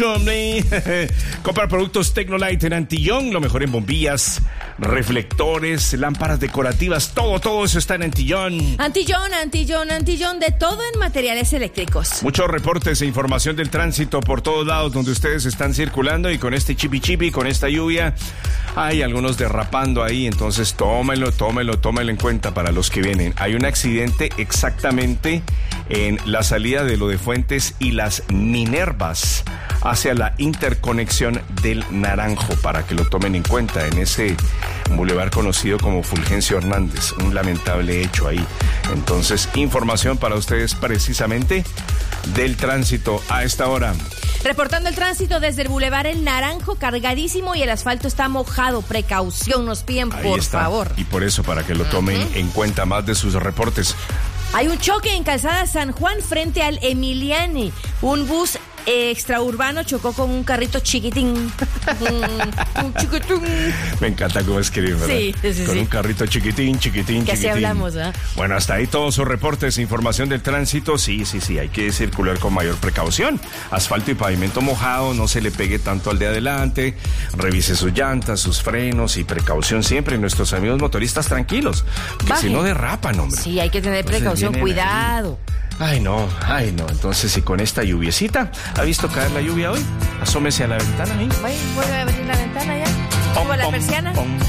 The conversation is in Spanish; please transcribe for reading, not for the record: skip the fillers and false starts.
Hombre, comprar productos Tecnolite en Antillón, lo mejor en bombillas, reflectores, lámparas decorativas, todo eso está en Antillón. Antillón, de todo en materiales eléctricos. Muchos reportes e información del tránsito por todos lados donde ustedes están circulando y con este chipi, con esta lluvia, hay algunos derrapando ahí, entonces tómelo en cuenta para los que vienen. Hay un accidente exactamente en la salida de lo de Fuentes y las Minervas hacia la interconexión del Naranjo, para que lo tomen en cuenta en ese bulevar conocido como Fulgencio Hernández. Un lamentable hecho ahí. Entonces, información para ustedes precisamente del tránsito a esta hora. Reportando el tránsito desde el bulevar El Naranjo, cargadísimo y el asfalto está mojado. Precaución, nos piden, Ahí por está. favor. Y por eso, para que lo tomen en cuenta más de sus reportes. Hay un choque en Calzada San Juan frente al Emiliani. Un bus extraurbano chocó con un carrito chiquitín. Un chiquitín. Me encanta cómo escribir, ¿verdad? Sí. Con un carrito chiquitín. Que así hablamos, ¿verdad? Bueno, hasta ahí todos sus reportes, información del tránsito. Sí, hay que circular con mayor precaución. Asfalto y pavimento mojado, no se le pegue tanto al de adelante. Revise sus llantas, sus frenos y precaución siempre. Nuestros amigos motoristas tranquilos, que si no derrapan, hombre. Sí, hay que tener precaución, cuidado. Ay, no. Entonces, si con esta lluviecita, ¿ha visto caer la lluvia hoy? Asómese a la ventana ahí. Voy a abrir la ventana ya. Subo la persiana.